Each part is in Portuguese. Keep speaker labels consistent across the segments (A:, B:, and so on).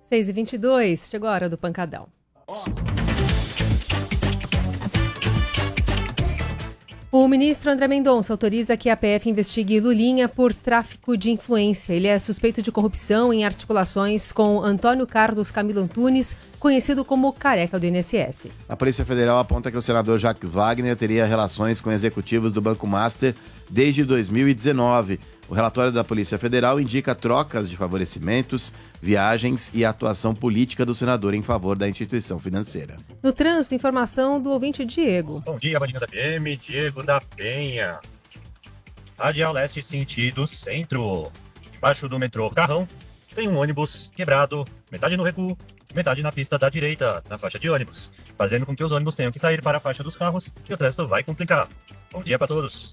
A: 6h22, chegou a hora do pancadão. O ministro André Mendonça autoriza que a PF investigue Lulinha por tráfico de influência. Ele é suspeito de corrupção em articulações com Antônio Carlos Camilo Antunes, conhecido como Careca do INSS.
B: A Polícia Federal aponta que o senador Jacques Wagner teria relações com executivos do Banco Master desde 2019. O relatório da Polícia Federal indica trocas de favorecimentos, viagens e atuação política do senador em favor da instituição financeira.
A: No trânsito, informação do ouvinte Diego.
C: Bom dia, Bandinha da FM, Diego da Penha. Radial Leste sentido centro. Embaixo do metrô Carrão, tem um ônibus quebrado, metade no recuo, metade na pista da direita, na faixa de ônibus, fazendo com que os ônibus tenham que sair para a faixa dos carros e o trânsito vai complicar. Bom dia para todos.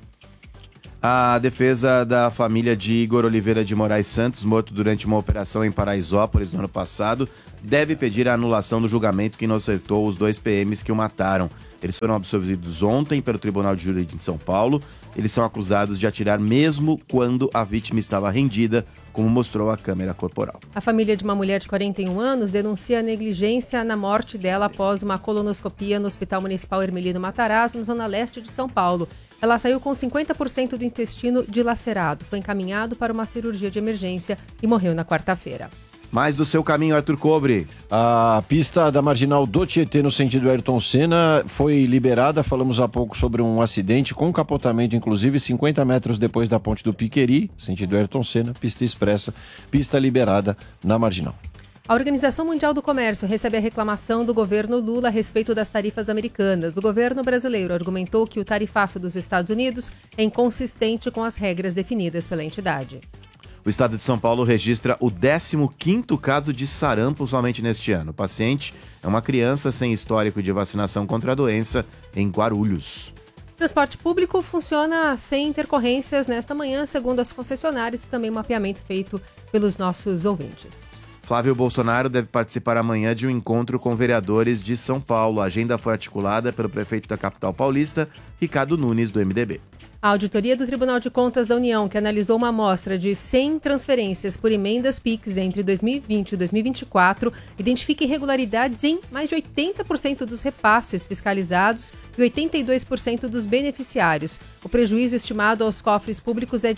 B: A defesa da família de Igor Oliveira de Moraes Santos, morto durante uma operação em Paraisópolis no ano passado, deve pedir a anulação do julgamento que inocentou os 2 PMs que o mataram. Eles foram absolvidos ontem pelo Tribunal de Júri de São Paulo. Eles são acusados de atirar mesmo quando a vítima estava rendida, como mostrou a câmera corporal.
A: A família de uma mulher de 41 anos denuncia a negligência na morte dela após uma colonoscopia no Hospital Municipal Hermelino Matarazzo, na zona leste de São Paulo. Ela saiu com 50% do intestino dilacerado, foi encaminhado para uma cirurgia de emergência e morreu na quarta-feira.
B: Mais do seu caminho, Arthur Cobre.
D: A pista da Marginal do Tietê no sentido Ayrton Senna foi liberada. Falamos há pouco sobre um acidente com capotamento, inclusive 50 metros depois da ponte do Piqueri, sentido Ayrton Senna, pista expressa, pista liberada na Marginal.
A: A Organização Mundial do Comércio recebe a reclamação do governo Lula a respeito das tarifas americanas. O governo brasileiro argumentou que o tarifaço dos Estados Unidos é inconsistente com as regras definidas pela entidade.
B: O estado de São Paulo registra o 15º caso de sarampo somente neste ano. O paciente é uma criança sem histórico de vacinação contra a doença em Guarulhos.
A: O transporte público funciona sem intercorrências nesta manhã, segundo as concessionárias e também um mapeamento feito pelos nossos ouvintes.
B: Flávio Bolsonaro deve participar amanhã de um encontro com vereadores de São Paulo. A agenda foi articulada pelo prefeito da capital paulista, Ricardo Nunes, do MDB.
A: A auditoria do Tribunal de Contas da União, que analisou uma amostra de 100 transferências por emendas PIX entre 2020 e 2024, identifica irregularidades em mais de 80% dos repasses fiscalizados e 82% dos beneficiários. O prejuízo estimado aos cofres públicos é de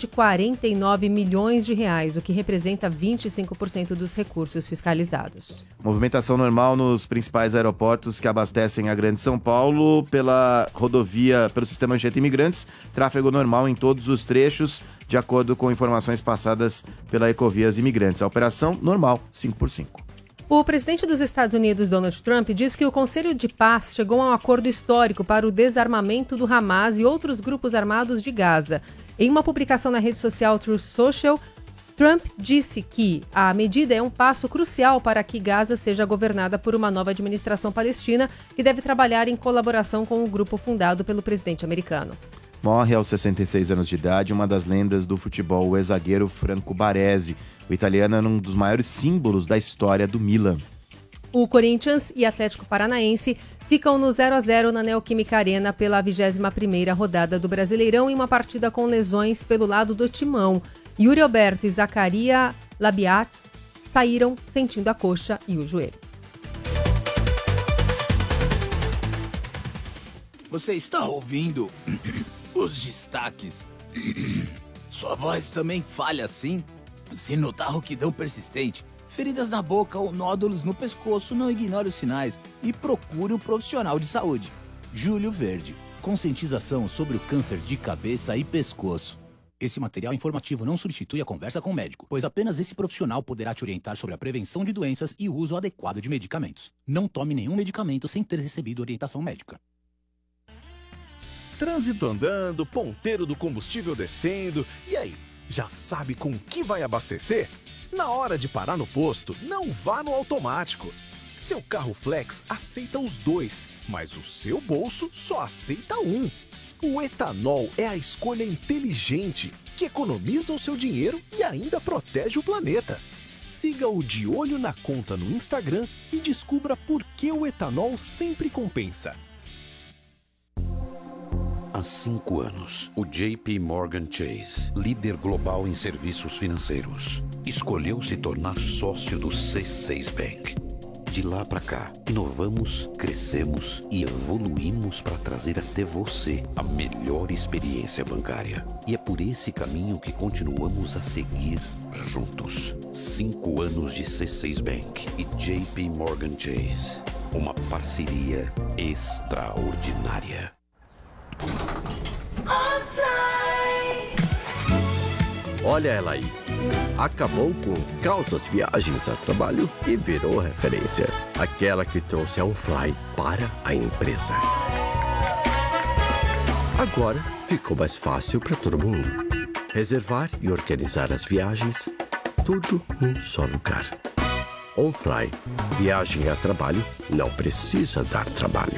A: 49 milhões de reais, o que representa 25% dos recursos fiscalizados.
B: Movimentação normal nos principais aeroportos que abastecem a Grande São Paulo pela rodovia, pelo sistema Anchieta Imigrantes, tráfego normal em todos os trechos, de acordo com informações passadas pela Ecovias Imigrantes. A operação normal, 5x5.
A: O presidente dos Estados Unidos, Donald Trump, diz que o Conselho de Paz chegou a um acordo histórico para o desarmamento do Hamas e outros grupos armados de Gaza. Em uma publicação na rede social Truth Social, Trump disse que a medida é um passo crucial para que Gaza seja governada por uma nova administração palestina que deve trabalhar em colaboração com o grupo fundado pelo presidente americano.
B: Morre aos 66 anos de idade uma das lendas do futebol, o ex-zagueiro Franco Baresi. O italiano era um dos maiores símbolos da história do Milan.
A: O Corinthians e Atlético Paranaense ficam no 0-0 na Neoquímica Arena pela 21ª rodada do Brasileirão em uma partida com lesões pelo lado do timão. Yuri Alberto e Zacaria Labiat saíram sentindo a coxa e o joelho.
E: Você está ouvindo os destaques? Sua voz também falha assim? Se notar rouquidão persistente, feridas na boca ou nódulos no pescoço, não ignore os sinais e procure um profissional de saúde. Júlio Verde, conscientização sobre o câncer de cabeça e pescoço. Esse material informativo não substitui a conversa com o médico, pois apenas esse profissional poderá te orientar sobre a prevenção de doenças e o uso adequado de medicamentos. Não tome nenhum medicamento sem ter recebido orientação médica.
F: Trânsito andando, ponteiro do combustível descendo. E aí, já sabe com que vai abastecer? Na hora de parar no posto, não vá no automático. Seu carro flex aceita os dois, mas o seu bolso só aceita um. O etanol é a escolha inteligente, que economiza o seu dinheiro e ainda protege o planeta. Siga o De Olho na Conta no Instagram e descubra por que o etanol sempre compensa.
G: Há 5 anos, o JP Morgan Chase, líder global em serviços financeiros, escolheu se tornar sócio do C6 Bank. De lá para cá, inovamos, crescemos e evoluímos para trazer até você a melhor experiência bancária. E é por esse caminho que continuamos a seguir juntos. 5 anos de C6 Bank e JP Morgan Chase. Uma parceria extraordinária.
H: Olha ela aí. Acabou com calças viagens a trabalho e virou referência. Aquela que trouxe a OnFly para a empresa. Agora ficou mais fácil para todo mundo. Reservar e organizar as viagens, tudo num só lugar. OnFly. Viagem a trabalho não precisa dar trabalho.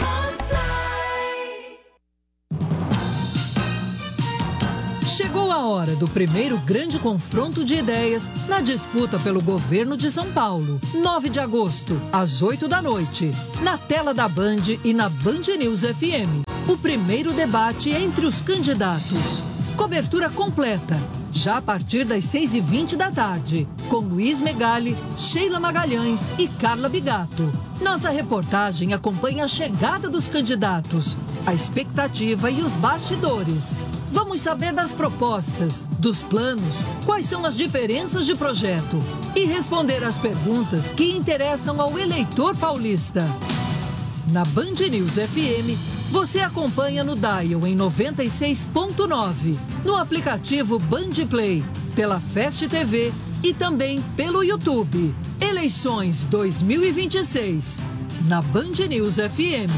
I: Chegou a hora do primeiro grande confronto de ideias na disputa pelo governo de São Paulo. 9 de agosto, às 8 da noite, na tela da Band e na Band News FM. O primeiro debate entre os candidatos. Cobertura completa, já a partir das 6h20 da tarde, com Luiz Megali, Sheila Magalhães e Carla Bigato. Nossa reportagem acompanha a chegada dos candidatos, a expectativa e os bastidores. Vamos saber das propostas, dos planos, quais são as diferenças de projeto e responder às perguntas que interessam ao eleitor paulista. Na Band News FM, você acompanha no Dial em 96.9, no aplicativo Band Play, pela Fast TV e também pelo YouTube. Eleições 2026, na Band News FM.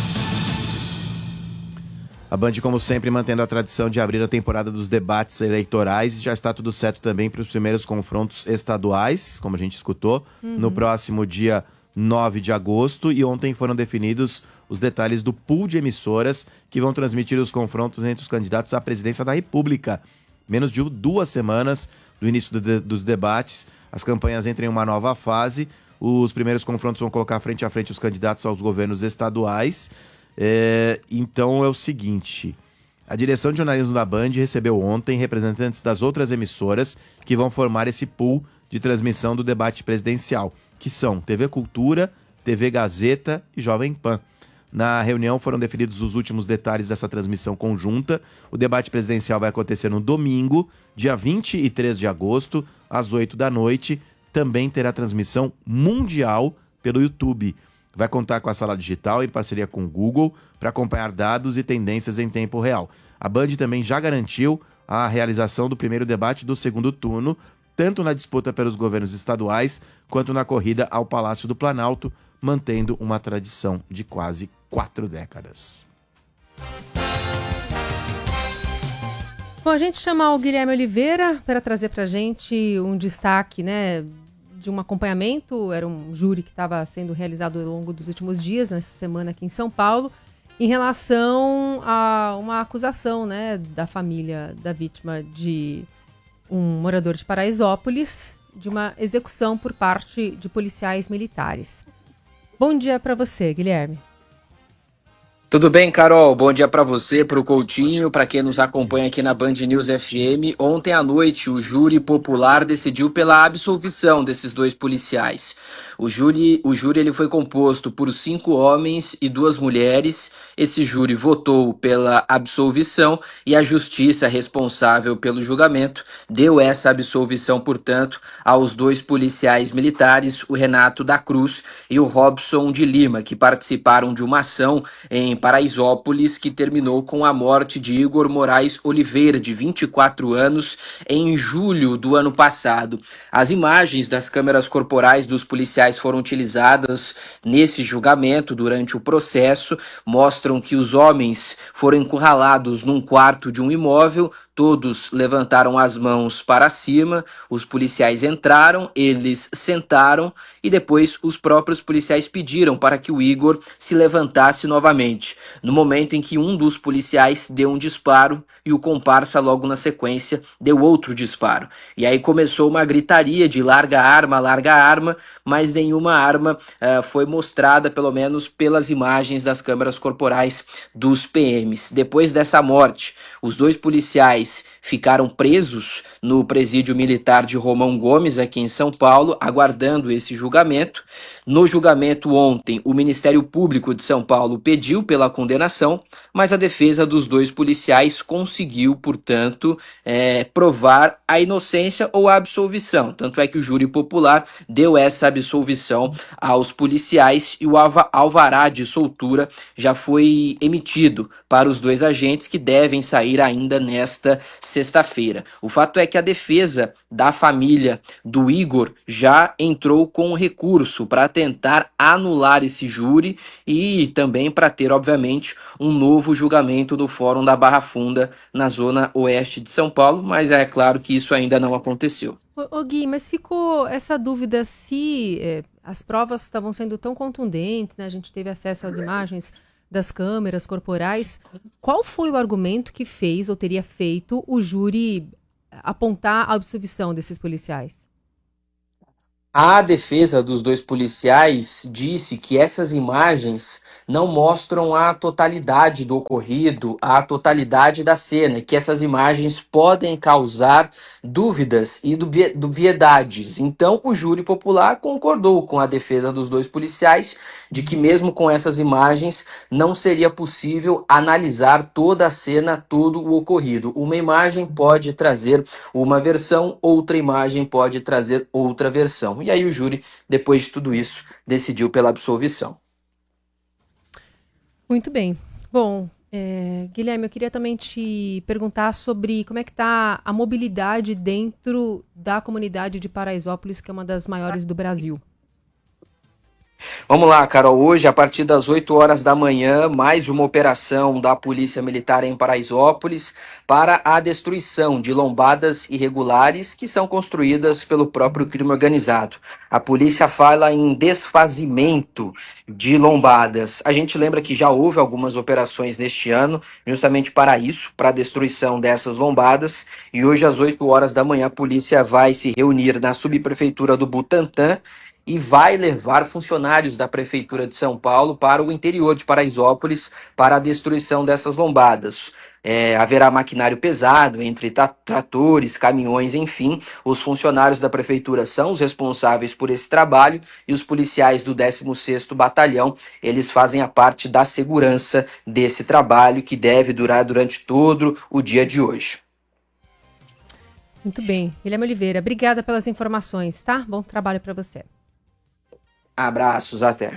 B: A Band, como sempre, mantendo a tradição de abrir a temporada dos debates eleitorais, e já está tudo certo também para os primeiros confrontos estaduais, como a gente escutou, no próximo dia 9 de agosto. E ontem foram definidos os detalhes do pool de emissoras que vão transmitir os confrontos entre os candidatos à presidência da República. Menos de 2 semanas do início dos debates, as campanhas entram em uma nova fase. Os primeiros confrontos vão colocar frente a frente os candidatos aos governos estaduais. Então é o seguinte: a direção de jornalismo da Band recebeu ontem representantes das outras emissoras que vão formar esse pool de transmissão do debate presidencial, que são TV Cultura, TV Gazeta e Jovem Pan. Na reunião foram definidos os últimos detalhes dessa transmissão conjunta. O debate presidencial vai acontecer no domingo, dia 23 de agosto, às 8 da noite. Também terá transmissão mundial pelo YouTube. Vai contar com a sala digital em parceria com o Google para acompanhar dados e tendências em tempo real. A Band também já garantiu a realização do primeiro debate do segundo turno, tanto na disputa pelos governos estaduais quanto na corrida ao Palácio do Planalto, mantendo uma tradição de quase 4 décadas.
A: Bom, a gente chama o Guilherme Oliveira para trazer para a gente um destaque, né, de um acompanhamento. Era um júri que estava sendo realizado ao longo dos últimos dias, nessa semana aqui em São Paulo, em relação a uma acusação, né, da família da vítima de um morador de Paraisópolis, de uma execução por parte de policiais militares. Bom dia para você, Guilherme.
J: Tudo bem, Carol? Bom dia para você, para o Coutinho, para quem nos acompanha aqui na Band News FM. Ontem à noite, o júri popular decidiu pela absolvição desses 2 policiais. O júri ele foi composto por 5 homens e 2 mulheres. Esse júri votou pela absolvição e a justiça responsável pelo julgamento deu essa absolvição, portanto, aos 2 policiais militares, o Renato da Cruz e o Robson de Lima, que participaram de uma ação em Paraisópolis, que terminou com a morte de Igor Moraes Oliveira, de 24 anos, em julho do ano passado. As imagens das câmeras corporais dos policiais foram utilizadas nesse julgamento durante o processo, mostram que os homens foram encurralados num quarto de um imóvel, Todos levantaram as mãos para cima, os policiais entraram, eles sentaram e depois os próprios policiais pediram para que o Igor se levantasse novamente. No momento em que um dos policiais deu um disparo e o comparsa logo na sequência deu outro disparo. E aí começou uma gritaria de larga arma, mas nenhuma arma foi mostrada, pelo menos pelas imagens das câmeras corporais dos PMs. Depois dessa morte, os dois policiais ficaram presos no presídio militar de Romão Gomes, aqui em São Paulo, aguardando esse julgamento. No julgamento ontem, o Ministério Público de São Paulo pediu pela condenação, mas a defesa dos dois policiais conseguiu, portanto, provar a inocência ou a absolvição. Tanto é que o júri popular deu essa absolvição aos policiais e o alvará de soltura já foi emitido para os dois agentes, que devem sair ainda nesta sexta-feira. O fato é que a defesa da família do Igor já entrou com recurso para tentar anular esse júri e também para ter, obviamente, um novo julgamento do Fórum da Barra Funda na zona oeste de São Paulo, mas é claro que isso ainda não aconteceu.
A: Ô Gui, mas ficou essa dúvida se as provas estavam sendo tão contundentes, né? A gente teve acesso às imagens das câmeras corporais. Qual foi o argumento que fez ou teria feito o júri apontar a absolvição desses policiais?
J: A defesa dos dois policiais disse que essas imagens não mostram a totalidade do ocorrido, a totalidade da cena, que essas imagens podem causar dúvidas e dubiedades. Então, o júri popular concordou com a defesa dos dois policiais de que mesmo com essas imagens não seria possível analisar toda a cena, todo o ocorrido. Uma imagem pode trazer uma versão, outra imagem pode trazer outra versão. E aí o júri, depois de tudo isso, decidiu pela absolvição.
A: Muito bem. Bom, Guilherme, eu queria também te perguntar sobre como é que está a mobilidade dentro da comunidade de Paraisópolis, que é uma das maiores do Brasil.
J: Vamos lá, Carol. Hoje, a partir das 8 horas da manhã, mais uma operação da Polícia Militar em Paraisópolis para a destruição de lombadas irregulares que são construídas pelo próprio crime organizado. A polícia fala em desfazimento de lombadas. A gente lembra que já houve algumas operações neste ano, justamente para isso, para a destruição dessas lombadas. E hoje, às 8 horas da manhã, a polícia vai se reunir na subprefeitura do Butantã e vai levar funcionários da Prefeitura de São Paulo para o interior de Paraisópolis para a destruição dessas lombadas. Haverá maquinário pesado, entre tratores, caminhões, enfim. Os funcionários da Prefeitura são os responsáveis por esse trabalho e os policiais do 16º Batalhão, eles fazem a parte da segurança desse trabalho que deve durar durante todo o dia de hoje.
A: Muito bem. Guilherme Oliveira, obrigada pelas informações, tá? Bom trabalho para você.
J: Abraços, até.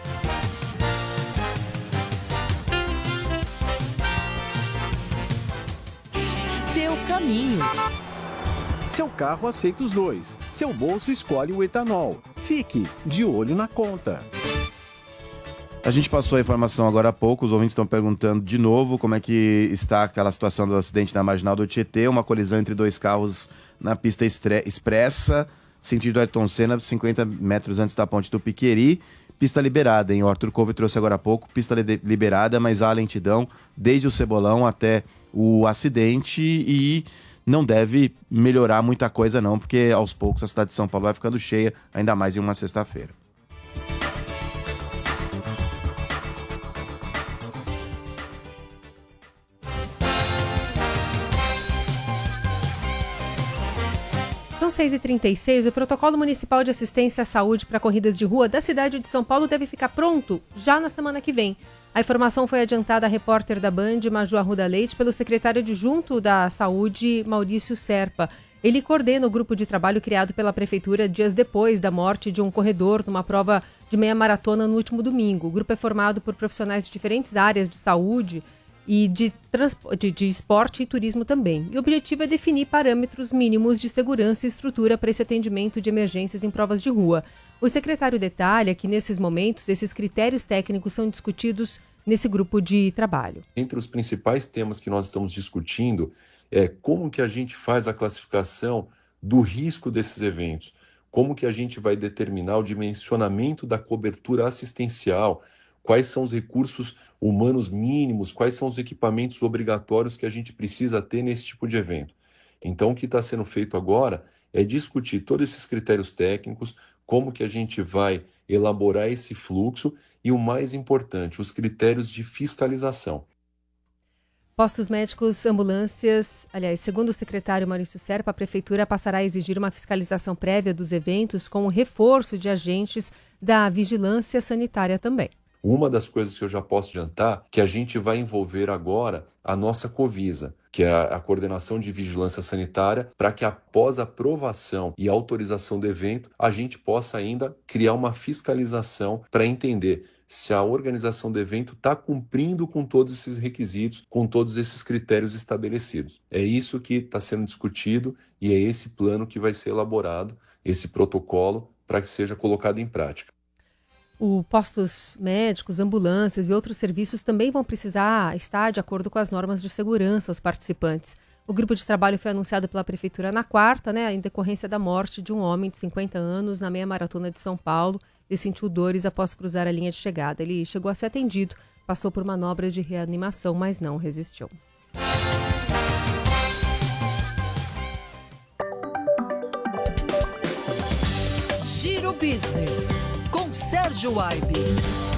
K: Seu caminho.
L: Seu carro aceita os dois. Seu bolso escolhe o etanol. Fique de olho na conta.
B: A gente passou a informação agora há pouco, os ouvintes estão perguntando de novo como é que está aquela situação do acidente na Marginal do Tietê, uma colisão entre dois carros na pista expressa, sentido Ayrton Senna, 50 metros antes da ponte do Piqueri. Pista liberada, hein? O Arthur Couve trouxe agora há pouco, pista liberada, mas há lentidão desde o Cebolão até o acidente e não deve melhorar muita coisa não, porque aos poucos a cidade de São Paulo vai ficando cheia, ainda mais em uma sexta-feira.
A: São 6h36, o Protocolo Municipal de Assistência à Saúde para Corridas de Rua da cidade de São Paulo deve ficar pronto já na semana que vem. A informação foi adiantada à repórter da Band, Maju Arruda Leite, pelo secretário adjunto da Saúde, Maurício Serpa. Ele coordena o grupo de trabalho criado pela Prefeitura dias depois da morte de um corredor numa prova de meia maratona no último domingo. O grupo é formado por profissionais de diferentes áreas de saúde e de esporte e turismo também. E o objetivo é definir parâmetros mínimos de segurança e estrutura para esse atendimento de emergências em provas de rua. O secretário detalha que, nesses momentos, esses critérios técnicos são discutidos nesse grupo de trabalho.
M: Entre os principais temas que nós estamos discutindo como que a gente faz a classificação do risco desses eventos, como que a gente vai determinar o dimensionamento da cobertura assistencial, quais são os recursos humanos mínimos, quais são os equipamentos obrigatórios que a gente precisa ter nesse tipo de evento. Então, o que está sendo feito agora é discutir todos esses critérios técnicos, como que a gente vai elaborar esse fluxo e, o mais importante, os critérios de fiscalização.
A: Postos médicos, ambulâncias, aliás, segundo o secretário Maurício Serpa, a Prefeitura passará a exigir uma fiscalização prévia dos eventos com o reforço de agentes da vigilância sanitária também.
M: Uma das coisas que eu já posso adiantar é que a gente vai envolver agora a nossa Covisa, que é a Coordenação de Vigilância Sanitária, para que após a aprovação e autorização do evento, a gente possa ainda criar uma fiscalização para entender se a organização do evento está cumprindo com todos esses requisitos, com todos esses critérios estabelecidos. É isso que está sendo discutido e é esse plano que vai ser elaborado, esse protocolo, para que seja colocado em prática.
A: Os postos médicos, ambulâncias e outros serviços também vão precisar estar de acordo com as normas de segurança aos participantes. O grupo de trabalho foi anunciado pela Prefeitura na quarta, em decorrência da morte de um homem de 50 anos na meia maratona de São Paulo. Ele sentiu dores após cruzar a linha de chegada. Ele chegou a ser atendido, passou por manobras de reanimação, mas não resistiu.
I: Giro Business, com Sérgio Aibe.